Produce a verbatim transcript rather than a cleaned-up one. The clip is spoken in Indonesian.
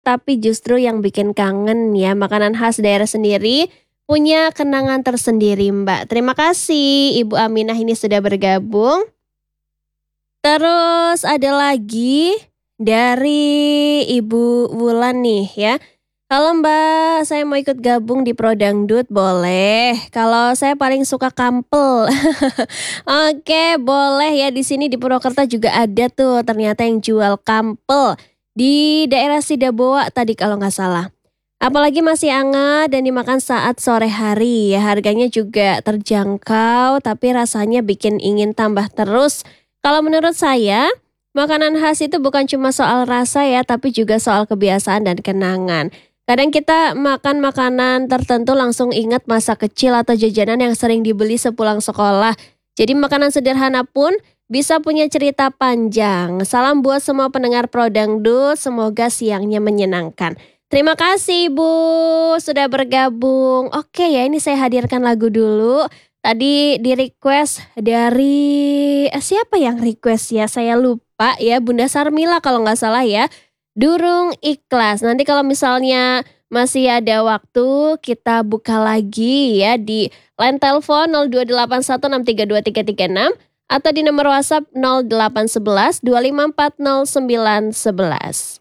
tapi justru yang bikin kangen ya. Makanan khas daerah sendiri punya kenangan tersendiri, Mbak. Terima kasih Ibu Aminah ini sudah bergabung. Terus ada lagi dari Ibu Wulan nih ya. Halo Mbak, saya mau ikut gabung di Pro Dangdut, boleh? Kalau saya paling suka kampel. Oke, boleh ya, di sini di Purwokerto juga ada tuh ternyata yang jual kampel di daerah Sidaboa tadi kalau nggak salah. Apalagi masih hangat dan dimakan saat sore hari ya, harganya juga terjangkau tapi rasanya bikin ingin tambah terus. Kalau menurut saya, makanan khas itu bukan cuma soal rasa ya, tapi juga soal kebiasaan dan kenangan. Kadang kita makan makanan tertentu langsung ingat masa kecil atau jajanan yang sering dibeli sepulang sekolah. Jadi makanan sederhana pun bisa punya cerita panjang. Salam buat semua pendengar Pro Dangdut, semoga siangnya menyenangkan. Terima kasih Bu sudah bergabung. Oke ya, ini saya hadirkan lagu dulu. Tadi di request dari eh, siapa yang request ya? Saya lupa ya, Bunda Sarmila kalau nggak salah ya. Durung ikhlas. Nanti kalau misalnya masih ada waktu kita buka lagi ya di line telepon nol dua delapan satu enam tiga dua tiga tiga enam atau di nomor WhatsApp nol delapan satu satu dua lima empat nol sembilan satu satu.